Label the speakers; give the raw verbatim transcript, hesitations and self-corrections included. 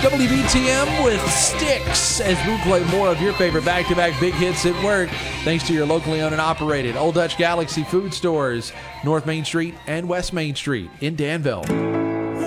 Speaker 1: W B T M with Sticks as we play more of your favorite back-to-back big hits at work, thanks to your locally owned and operated Old Dutch Galaxy food stores, North Main Street and West Main Street in Danville.